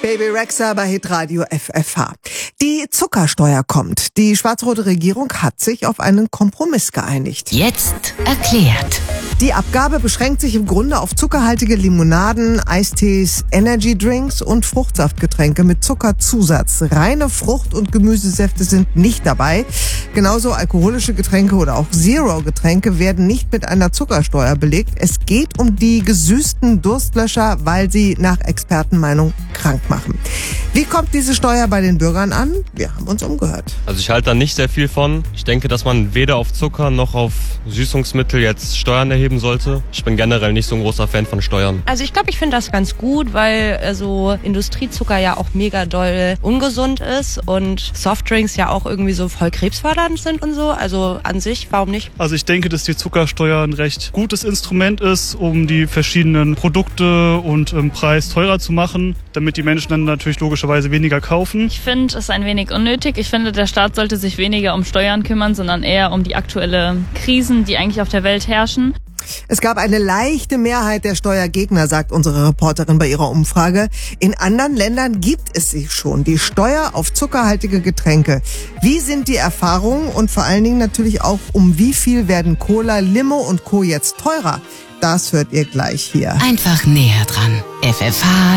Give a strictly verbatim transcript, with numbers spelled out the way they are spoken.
Baby Rexha bei Hitradio F F H. Die Zuckersteuer kommt. Die schwarz-rote Regierung hat sich auf einen Kompromiss geeinigt. Jetzt erklärt. Die Abgabe beschränkt sich im Grunde auf zuckerhaltige Limonaden, Eistees, Energydrinks und Fruchtsaftgetränke mit Zuckerzusatz. Reine Frucht- und Gemüsesäfte sind nicht dabei. Genauso alkoholische Getränke oder auch Zero-Getränke werden nicht mit einer Zuckersteuer belegt. Es geht um die gesüßten Durstlöscher, weil sie nach Expertenmeinung krank machen. Wie kommt diese Steuer bei den Bürgern an? Wir haben uns umgehört. Also ich halte da nicht sehr viel von. Ich denke, dass man weder auf Zucker noch auf Süßungsmittel jetzt Steuern erheben sollte. Ich bin generell nicht so ein großer Fan von Steuern. Also ich glaube, ich finde das ganz gut, weil äh, so Industriezucker ja auch mega doll ungesund ist und Softdrinks ja auch irgendwie so voll krebsfördernd sind und so. Also an sich, warum nicht? Also ich denke, dass die Zuckersteuer ein recht gutes Instrument ist, um die verschiedenen Produkte und im Preis teurer zu machen, damit die Menschen dann natürlich logischerweise weniger kaufen. Ich finde es ein wenig unnötig. Ich finde, der Staat sollte sich weniger um Steuern kümmern, sondern eher um die aktuellen Krisen, die eigentlich auf der Welt herrschen. Es gab eine leichte Mehrheit der Steuergegner, sagt unsere Reporterin bei ihrer Umfrage. In anderen Ländern gibt es sie schon, die Steuer auf zuckerhaltige Getränke. Wie sind die Erfahrungen und vor allen Dingen natürlich auch, um wie viel werden Cola, Limo und Co. jetzt teurer? Das hört ihr gleich hier. Einfach näher dran. F F H